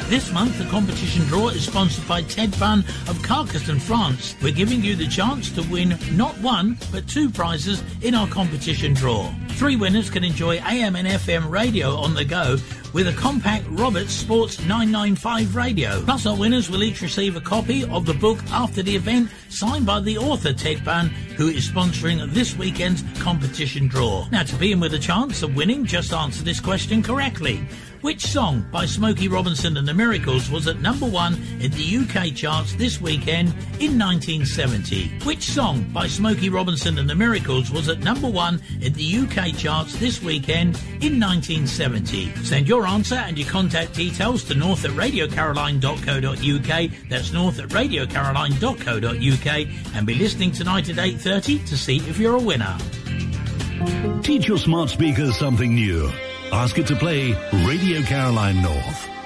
This month, the competition draw is sponsored by Ted Bun of Carcassonne, France. We're giving you the chance to win not one, but 2 prizes in our competition draw. 3 winners can enjoy AM and FM radio on the go with a compact Roberts Sports 995 radio. Plus, our winners will each receive a copy of the book After the Event, signed by the author Ted Bun, who is sponsoring this weekend's competition draw. Now, to be in with a chance of winning, just answer this question correctly. Which song by Smokey Robinson and the Miracles was at number 1 in the UK charts this weekend in 1970? Which song by Smokey Robinson and the Miracles was at number 1 in the UK charts this weekend in 1970? Send your answer and your contact details to north@radiocaroline.co.uk. That's north@radiocaroline.co.uk, and be listening tonight at 8:30 to see if you're a winner. Teach your smart speakers something new. Ask it to play Radio Caroline North.